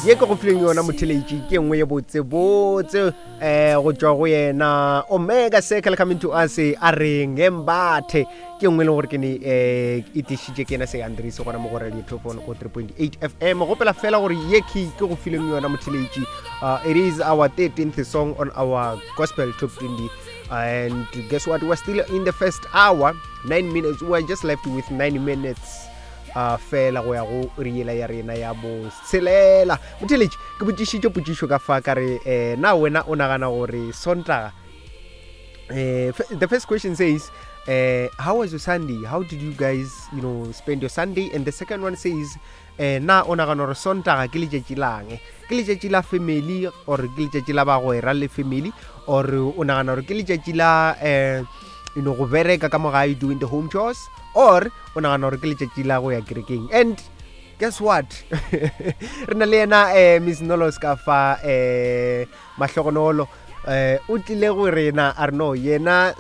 ye go fileng yona motheletši ke nngwe ye botse go tswa go yena Omega Circle coming to us a reng embathe ke nngwe le gore ke ne e tishitše ke na se Andries gona mo go Radio Top on 3.8 FM go pela fela gore ye ke go fileng yona motheletši. It is our 13th song on our Gospel Top 20. And guess what? We're still in the first hour, 9 minutes. We're just left with 9 minutes. Fela go ya go riela ya rena ya bo selela motheletši ke botšišitše potšišo ka fa ka re na wena o nagana gore Sontaga. The first question says, how was your Sunday? How did you guys, spend your Sunday? And the second one says, na o nagana gore Sontaga ke letšatši lang, ke letšatši la family or ke letšatši la bagwera le family, or o nagana gore ke letšatši la go bereka ka mo gae doing the home chores, or o nagana gore ke letšatši la go ya kerekeng. And guess what? Re na le yena Miss Nolos ka fa mahlogonolo o tlile go rena a re no yena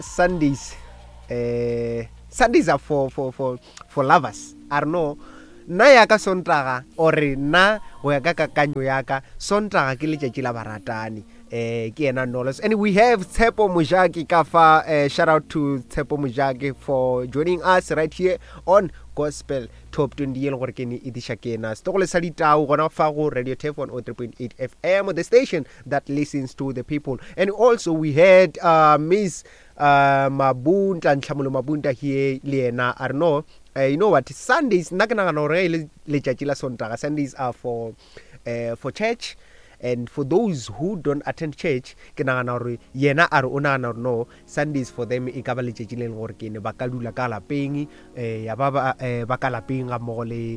Sundays are for lovers. A re no na ya ka Sontaga or na go ya ka kakanyo ya ka Sontaga ke letšatši la baratani. Ke yena Nolos. And we have Tshepo Mojaki ka fa shout out to Tshepo Mojaki for joining us right here on Gospel Top 20 ye le gore ke ne e disha ke na sto go le sa ditau gona fa go Radio Top on 3.8 FM, the station that listens to the people. And also we had Miss Mabunta Nhlamulo Mabunta here le yena a re no you know what, Sundays nna ke nagana gore le letšatši la Sontaga, Sundays are for church. And for those who don't attend church, ke nagana gore yena a re o nagana gore no, Sundays for them e ka ba letšatši le gore ke ne ba ka dula ka lapeng ya ba ka lapeng ga mmogo le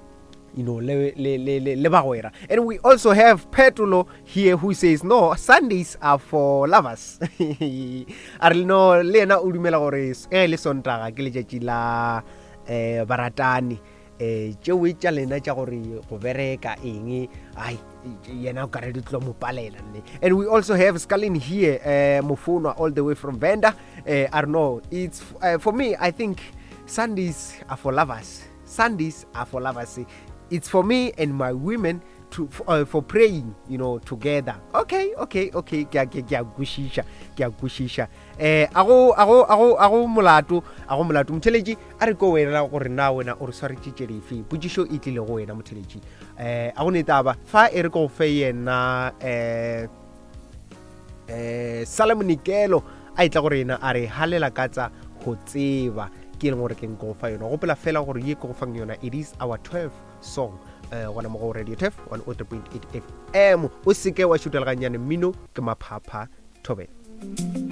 le bagwera. And we also have Petolo here who says no, Sundays are for lovers. A re no le yena o dumela gore le Sontaga ke letšatši la baratani. Tšeo tša lena tša gore go bereka eng ai yena o ka re di tlo mo palela nne. And we also have Skalin here Mofuna all the way from Venda. I don't know, it's for me I think Sundays are for lovers. Sundays are for lovers. It's for me and my women to for praying, together. Okay. Ke a gushisha. Ago molato motheletši a re ko wena gore na wena o re swaretšitše dife potšišo e tlile go wena motheletši. A go netaba fa e re ko fe yena Salamonikelo a itla gore yena a re halela ka tsa go tseba ke le gore ke nko fa yona go pela fela gore ye go fang yona. It is our 12th song gona mo go Radio Tef on 3.8 FM. O seke wa šutelaganyane mmino ke maphapha Tobel.